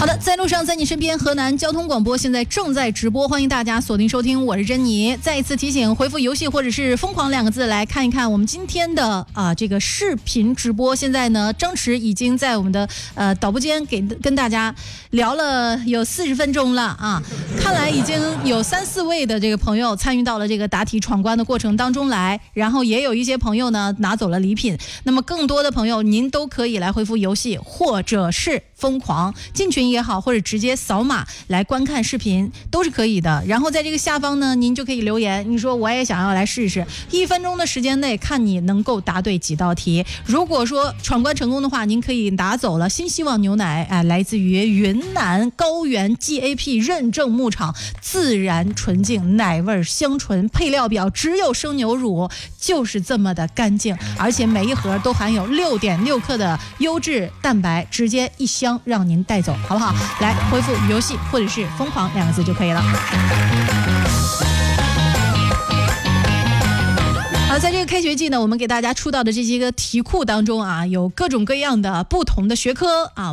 好的，在路上，在你身边，河南交通广播现在正在直播，欢迎大家锁定收听，我是珍妮。再一次提醒，回复游戏或者是疯狂2个字来看一看我们今天的这个视频直播。现在呢，张弛已经在我们的导播间跟大家聊了有40分钟了啊，看来已经有3、4位的这个朋友参与到了这个答题闯关的过程当中来，然后也有一些朋友呢拿走了礼品。那么更多的朋友，您都可以来回复游戏或者是疯狂进群也好，或者直接扫码来观看视频都是可以的。然后在这个下方呢，您就可以留言，你说我也想要来试试，1分钟的时间内看你能够答对几道题。如果说闯关成功的话，您可以拿走了新希望牛奶，来自于云南高原 GAP 认证牧场，自然纯净，奶味香醇，配料表只有生牛乳，就是这么的干净，而且每一盒都含有6.6克的优质蛋白，直接1箱让您带走，好不好？来回复游戏或者是疯狂2个字就可以了。好，在这个开学季呢，我们给大家出到的这些个题库当中啊，有各种各样的不同的学科啊。